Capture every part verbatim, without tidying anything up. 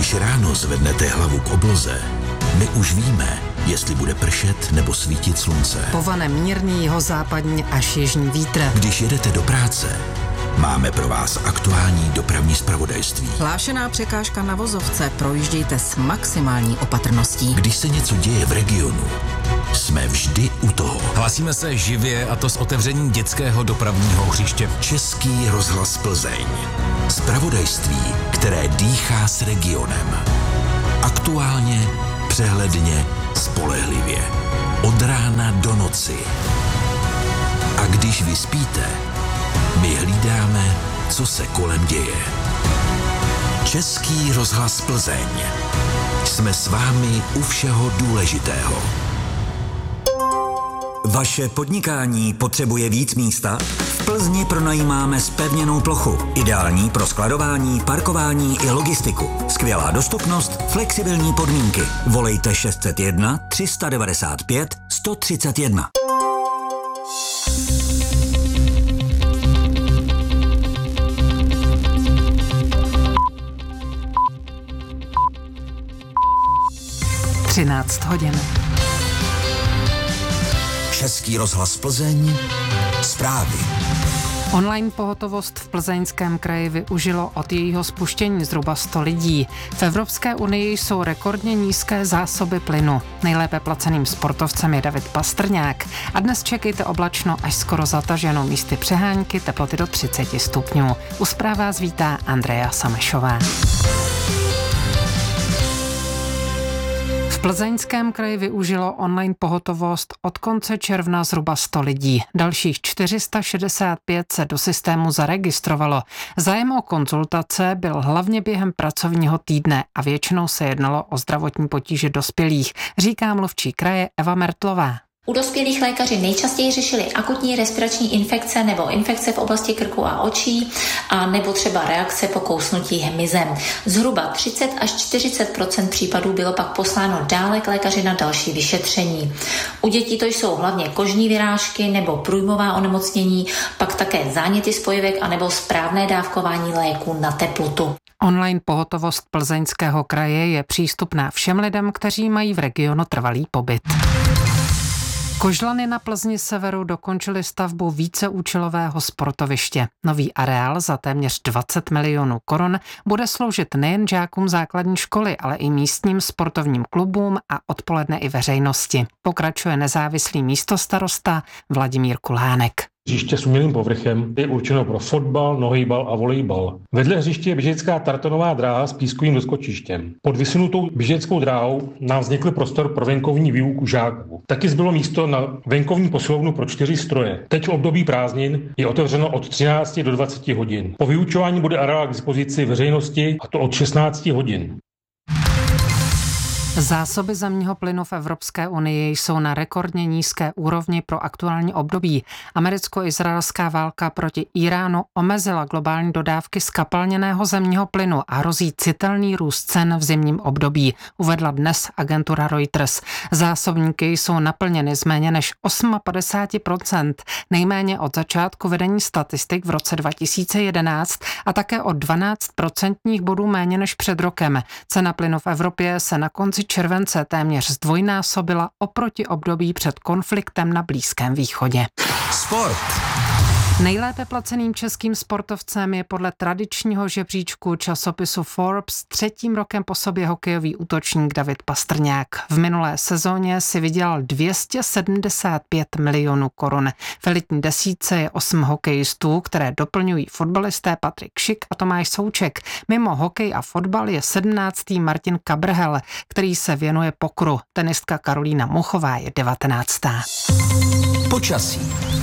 Když ráno zvednete hlavu k obloze, my už víme, jestli bude pršet nebo svítit slunce. Povane mírný jihozápadní až jižní vítr. Když jedete do práce, máme pro vás aktuální dopravní zpravodajství. Hlášená překážka na vozovce, projíždějte s maximální opatrností. Když se něco děje v regionu, jsme vždy u toho. Hlasíme se živě, a to s otevřením dětského dopravního hřiště. Český rozhlas Plzeň. Zpravodajství, které dýchá s regionem. Aktuálně, přehledně, spolehlivě. Od rána do noci. A když vy spíte, my hlídáme, co se kolem děje. Český rozhlas Plzeň. Jsme s vámi u všeho důležitého. Vaše podnikání potřebuje víc místa? V Plzni pronajímáme zpevněnou plochu. Ideální pro skladování, parkování i logistiku. Skvělá dostupnost, flexibilní podmínky. Volejte šest set jedna tři sta devadesát pět sto třicet jedna. třináct hodin. Český rozhlas Plzeň. Zprávy. Online pohotovost v Plzeňském kraji využilo od jejího spuštění zhruba sto lidí. V Evropské unii jsou rekordně nízké zásoby plynu. Nejlépe placeným sportovcem je David Pastrňák. A dnes čekejte oblačno až skoro zataženo, místy přehánky, teploty do třicet stupňů. U zpráv vás vítá Andrea Samešová. V Plzeňském kraji využilo online pohotovost od konce června zhruba sto lidí. Dalších čtyři sta šedesát pět se do systému zaregistrovalo. Zájem o konzultace byl hlavně během pracovního týdne a většinou se jednalo o zdravotní potíže dospělých, říká mluvčí kraje Eva Mertlová. U dospělých lékaři nejčastěji řešili akutní respirační infekce nebo infekce v oblasti krku a očí, a nebo třeba reakce po kousnutí hmyzem. Zhruba třicet až čtyřicet procent případů bylo pak posláno dále k lékaři na další vyšetření. U dětí to jsou hlavně kožní vyrážky nebo průjmová onemocnění, pak také záněty spojivek a nebo správné dávkování léků na teplotu. Online pohotovost Plzeňského kraje je přístupná všem lidem, kteří mají v regionu trvalý pobyt. Kožlany na Plzni severu dokončily stavbu víceúčelového sportoviště. Nový areál za téměř dvacet milionů korun bude sloužit nejen žákům základní školy, ale i místním sportovním klubům a odpoledne i veřejnosti. Pokračuje nezávislý místostarosta Vladimír Kulánek. Hřiště s umělým povrchem je určeno pro fotbal, nohejbal a volejbal. Vedle hřiště je běžecká tartanová dráha s pískovým doskočištěm. Pod vysunutou běžeckou dráhou nám vznikl prostor pro venkovní výuku žáků. Taky zbylo místo na venkovní posilovnu pro čtyři stroje. Teď v období prázdnin je otevřeno od třinácti do dvaceti hodin. Po vyučování bude areál k dispozici veřejnosti, a to od šestnácti hodin. Zásoby zemního plynu v Evropské unii jsou na rekordně nízké úrovni pro aktuální období. Americko-izraelská válka proti Iránu omezila globální dodávky zkapalněného zemního plynu a hrozí citelný růst cen v zimním období, uvedla dnes agentura Reuters. Zásobníky jsou naplněny z méně než padesát osm procent, nejméně od začátku vedení statistik v roce dva tisíce jedenáct a také o dvanáct procentních bodů méně než před rokem. Cena plynu v Evropě se na konci července téměř zdvojnásobila oproti období před konfliktem na Blízkém východě. Sport. Nejlépe placeným českým sportovcem je podle tradičního žebříčku časopisu Forbes třetím rokem po sobě hokejový útočník David Pastrňák. V minulé sezóně si vydělal dvě stě sedmdesát pět milionů korun. V elitní desítce je osm hokejistů, které doplňují fotbalisté Patrik Šik a Tomáš Souček. Mimo hokej a fotbal je sedmnáctý Martin Kabrhel, který se věnuje pokru. Tenistka Karolína Muchová je devatenáctá. Počasí.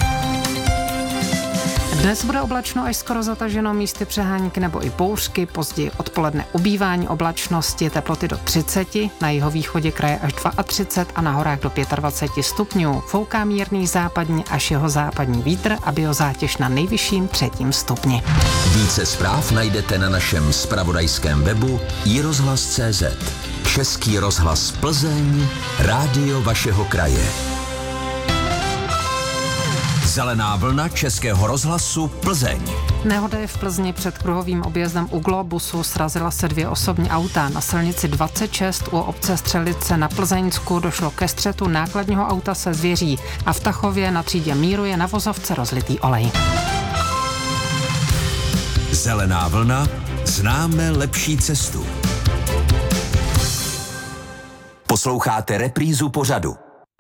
Dnes bude oblačno až skoro zataženo, místy přehánky nebo i bouřky, později odpoledne ubývání oblačnosti, teploty do třiceti, na jihovýchodě kraje až třicet dva a na horách do dvacet pět stupňů. Fouká mírný západní až jihozápadní vítr a biozátěž na nejvyšším třetím stupni. Více zpráv najdete na našem zpravodajském webu i rozhlas tečka cé zet. Český rozhlas Plzeň, rádio vašeho kraje. Zelená vlna Českého rozhlasu Plzeň. Nehoda je v Plzni před kruhovým objezdem u Globusu, srazila se dvě osobní auta. Na silnici dvacet šest u obce Střelice na Plzeňsku došlo ke střetu nákladního auta se zvěří a v Tachově na třídě Míru je na vozovce rozlitý olej. Zelená vlna, známe lepší cestu. Posloucháte reprízu pořadu.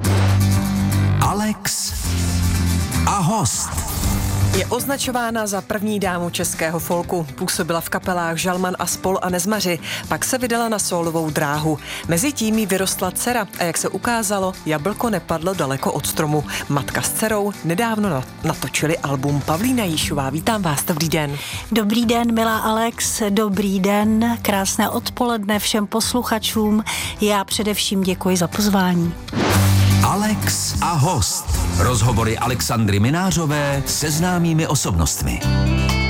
Alex a host. Je označována za první dámu českého folku. Působila v kapelách Žalman a Spol a Nezmaři, pak se vydala na sólovou dráhu. Mezitím jí vyrostla dcera a jak se ukázalo, jablko nepadlo daleko od stromu. Matka s dcerou nedávno natočili album. Pavlína Jíšová, vítám vás, dobrý den. Dobrý den, milá Alex, dobrý den, krásné odpoledne všem posluchačům. Já především děkuji za pozvání. Alex a host. Rozhovory Alexandry Minářové se známými osobnostmi.